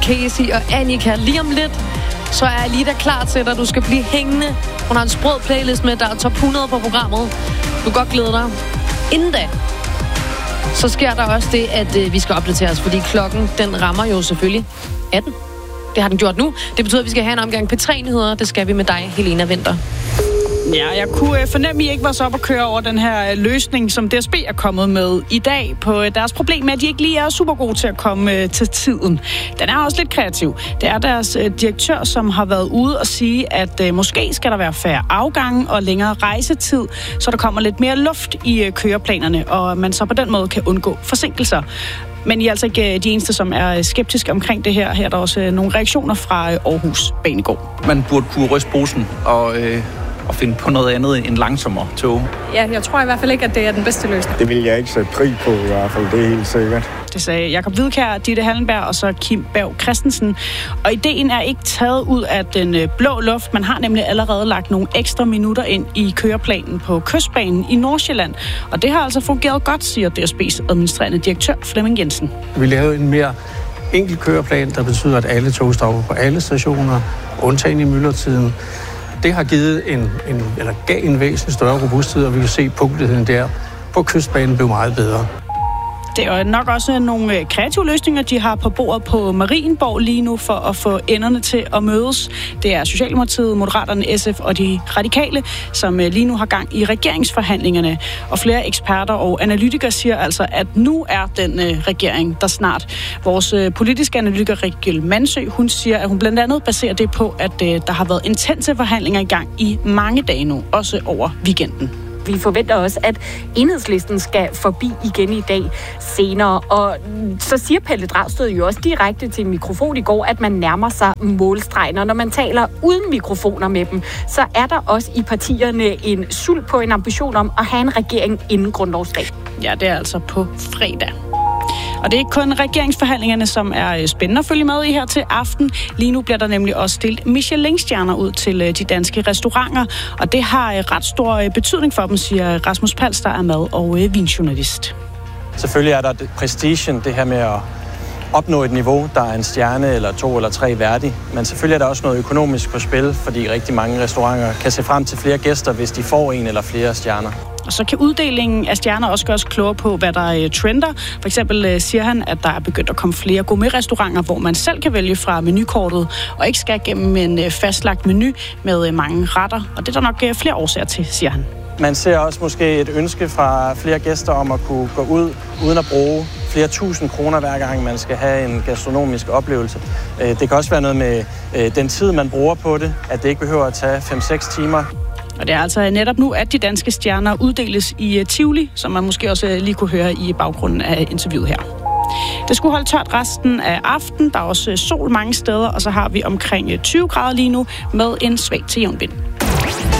Casey og Annika. Lige om lidt, så er Alida klar til dig. Du skal blive hængende. Hun har en sprød playlist med, der er top 100 på programmet. Du kan godt glæde dig. Inden da, så sker der også det, at vi skal opdatere os, fordi klokken, den rammer jo selvfølgelig 18. Det har den gjort nu. Det betyder, at vi skal have en omgang P3-nyheder. Det skal vi med dig, Helena Winther. Ja, jeg kunne fornemme, at I ikke var så op at køre over den her løsning, som DSB er kommet med i dag på deres problem med, at de ikke lige er super gode til at komme til tiden. Den er også lidt kreativ. Det er deres direktør, som har været ude og sige, at måske skal der være færre afgange og længere rejsetid, så der kommer lidt mere luft i køreplanerne, og man så på den måde kan undgå forsinkelser. Men I er altså ikke de eneste, som er skeptiske omkring det her. Her er der også nogle reaktioner fra Aarhus Banegård. Man burde kunne ryste posen og finde på noget andet end langsommere tog. Ja, jeg tror i hvert fald ikke, at det er den bedste løsning. Det vil jeg ikke sætte pris på i hvert fald, det er helt sikkert. Det sagde Jakob Hvidkjær, Ditte Hallenberg og så Kim Berg Christensen. Og ideen er ikke taget ud af den blå luft. Man har nemlig allerede lagt nogle ekstra minutter ind i køreplanen på Kystbanen i Nordsjælland. Og det har altså fungeret godt, siger DSB's administrerende direktør Flemming Jensen. Vi lavede en mere enkel køreplan, der betyder, at alle tog stopper på alle stationer, undtagen i myldretiden. Det har givet gav en væsentlig større robusthed, og vi kan se, at punktligheden der på Kystbanen blev meget bedre. Det er nok også nogle kreative løsninger, de har på bordet på Marienborg lige nu for at få enderne til at mødes. Det er Socialdemokratiet, Moderaterne, SF og de Radikale, som lige nu har gang i regeringsforhandlingerne. Og flere eksperter og analytikere siger altså, at nu er den regering der snart. Vores politiske analytiker Rikkel Mansø, hun siger, at hun blandt andet baserer det på, at der har været intense forhandlinger i gang i mange dage nu, også over weekenden. Vi forventer også, at Enhedslisten skal forbi igen i dag senere. Og så siger Pelle Dragsted jo også direkte til en mikrofon i går, at man nærmer sig målstregen. Og når man taler uden mikrofoner med dem, så er der også i partierne en sult på en ambition om at have en regering inden grundlovsdag. Ja, det er altså på fredag. Og det er ikke kun regeringsforhandlingerne, som er spændende at følge med i her til aften. Lige nu bliver der nemlig også stillet Michelin-stjerner ud til de danske restauranter, og det har ret stor betydning for dem, siger Rasmus Pals, der er mad- og vinjournalist. Selvfølgelig er der prestigen, det her med at opnå et niveau, der er en stjerne eller 2 eller 3 værdig. Men selvfølgelig er der også noget økonomisk på spil, fordi rigtig mange restauranter kan se frem til flere gæster, hvis de får en eller flere stjerner. Og så kan uddelingen af stjerner også gøre os klogere på, hvad der trender. For eksempel siger han, at der er begyndt at komme flere gourmetrestauranter, hvor man selv kan vælge fra menukortet, og ikke skal gennem en fastlagt menu med mange retter. Og det er der nok flere årsager til, siger han. Man ser også måske et ønske fra flere gæster om at kunne gå ud uden at bruge flere tusind kroner hver gang, man skal have en gastronomisk oplevelse. Det kan også være noget med den tid, man bruger på det, at det ikke behøver at tage 5-6 timer. Og det er altså netop nu, at de danske stjerner uddeles i Tivoli, som man måske også lige kunne høre i baggrunden af interviewet her. Det skulle holde tørt resten af aftenen. Der er også sol mange steder, og så har vi omkring 20 grader lige nu med en svag til jævn vind.